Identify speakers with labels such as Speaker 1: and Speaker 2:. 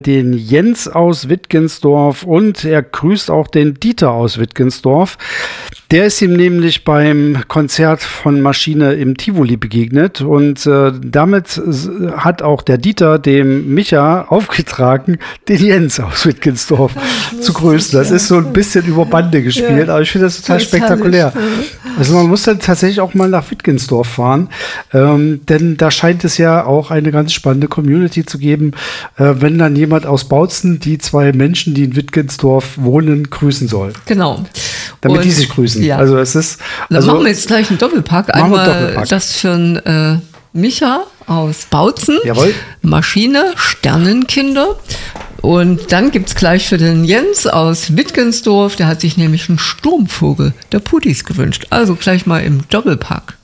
Speaker 1: Den Jens aus Wittgensdorf und er grüßt auch den Dieter aus Wittgensdorf. Der ist ihm nämlich beim Konzert von Maschine im Tivoli begegnet und damit hat auch der Dieter dem Micha aufgetragen, den Jens aus Wittgensdorf zu grüßen. Das ist so ein bisschen über Bande gespielt, aber ich finde das total spektakulär. Also man muss dann tatsächlich auch mal nach Wittgensdorf fahren, denn da scheint es ja auch eine ganz spannende Community zu geben, wenn dann jemand aus Bautzen die zwei Menschen, die in Wittgensdorf wohnen, grüßen soll.
Speaker 2: Genau.
Speaker 1: Damit die sich grüßen.
Speaker 2: Ja.
Speaker 1: Also es ist.
Speaker 2: Dann machen wir jetzt gleich einen Doppelpack. Einmal das für einen Micha aus Bautzen.
Speaker 1: Jawohl.
Speaker 2: Maschine, Sternenkinder. Und dann gibt es gleich für den Jens aus Wittgensdorf, der hat sich nämlich einen Sturmvogel der Putis gewünscht. Also gleich mal im Doppelpack.